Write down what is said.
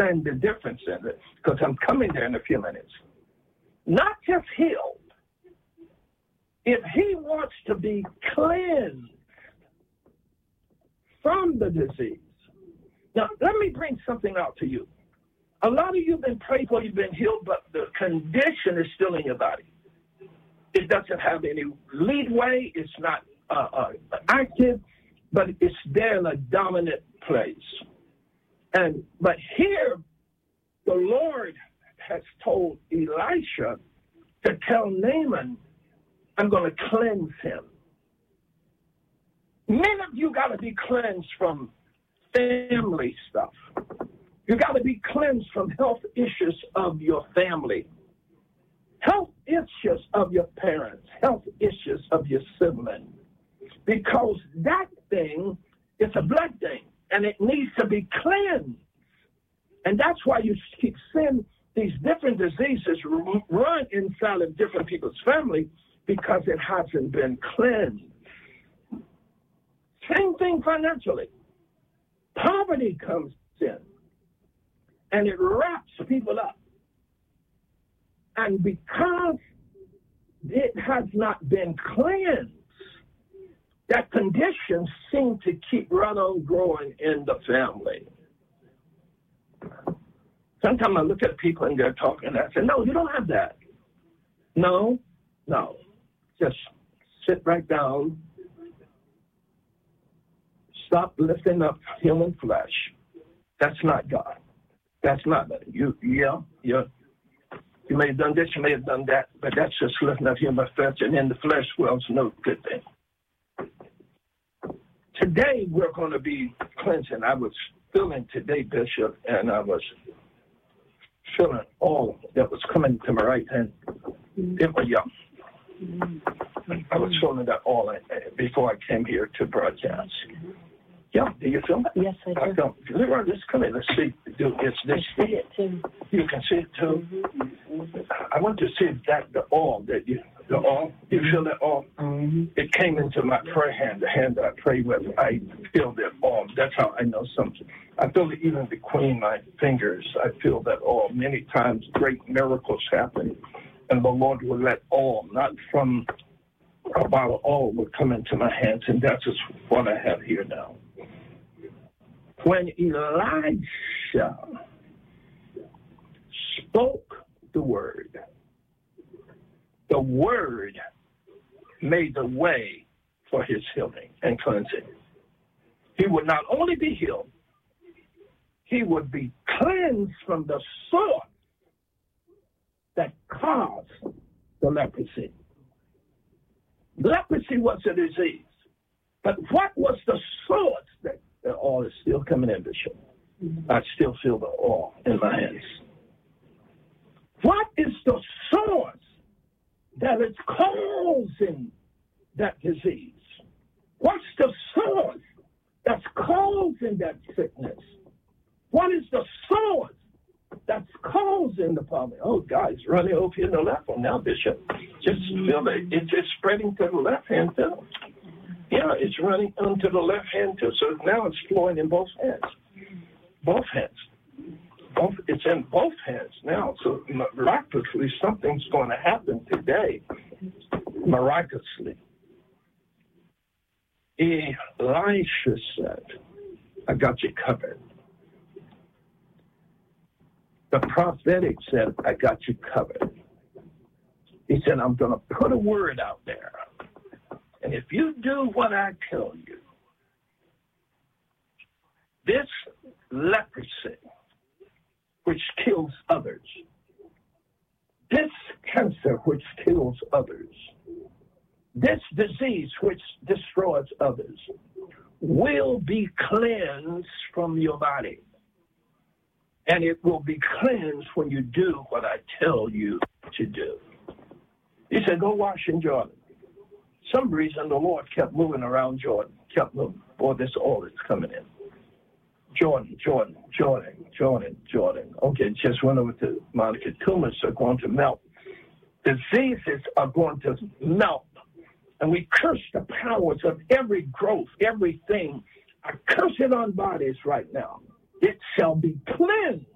understand the difference in it, because I'm coming there in a few minutes. Not just healed. If he wants to be cleansed from the disease. Now, let me bring something out to you. A lot of you have been prayed for, you've been healed, but the condition is still in your body. It doesn't have any leadway. It's not active, but it's there in a dominant place. But here, the Lord has told Elisha to tell Naaman, I'm going to cleanse him. Many of you got to be cleansed from family stuff. You got to be cleansed from health issues of your family, health issues of your parents, health issues of your siblings, because that thing is a blood thing, and it needs to be cleansed. And that's why you keep seeing these different diseases run inside of different people's family, because it hasn't been cleansed. Same thing financially. Poverty comes in, and it wraps people up. And because it has not been cleansed, that condition seems to keep right on growing in the family. Sometimes I look at people and they're talking, and I say, no, you don't have that. No. Just sit right down. Stop lifting up human flesh. That's not God. That's not you. You may have done this, you may have done that, but that's just lifting up human flesh, and in the flesh world's no good thing. Today we're going to be cleansing. I was feeling today, Bishop, and I was feeling all that was coming to my right hand. It was young. I was feeling that all before I came here to broadcast. Yeah, do you feel that? Yes, I do. Let's come in. Let's see. It's this. I see it too. You can see it too. I want to see if the oil you feel that oil? It came into my prayer hand, the hand that I pray with. I feel that oil. That's how I know something. I feel it even between my fingers. I feel that oil. Many times great miracles happen, and the Lord will let oil, not from a bottle of oil, will come into my hands, and that's just what I have here now. When Elijah spoke the word made the way for his healing and cleansing. He would not only be healed, he would be cleansed from the source that caused the leprosy. Leprosy was a disease, but what was the source that the oil is still coming in, Bishop? I still feel the oil in my hands. What is the source that is causing that disease? What's the source that's causing that sickness? What is the source that's causing the problem? Oh, God, it's running over here in the left one now, Bishop. Just feel that it's spreading to the left hand, too. Yeah, it's running onto the left hand, too. So now it's flowing in both hands. Both hands. It's in both hands now. So miraculously, something's going to happen today. Miraculously. Elisha said, I got you covered. The prophetic said, I got you covered. He said, I'm going to put a word out there. And if you do what I tell you, this leprosy, which kills others, this cancer, which kills others, this disease, which destroys others, will be cleansed from your body. And it will be cleansed when you do what I tell you to do. He said, go wash in Jordan. Some reason the Lord kept moving around Jordan, kept moving. Boy, this oil is coming in. Jordan. Okay, just went over to Monica. Tumors are going to melt. Diseases are going to melt. And we curse the powers of every growth, everything. I curse it on bodies right now. It shall be cleansed